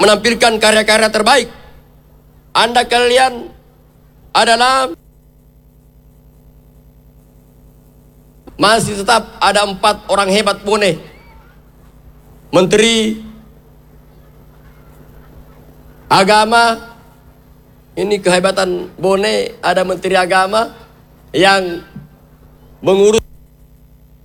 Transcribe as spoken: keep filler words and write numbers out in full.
menampilkan karya-karya terbaik. Anda kalian adalah masih tetap ada empat orang hebat Bone. Menteri Agama, ini kehebatan Bone, ada Menteri Agama yang mengurus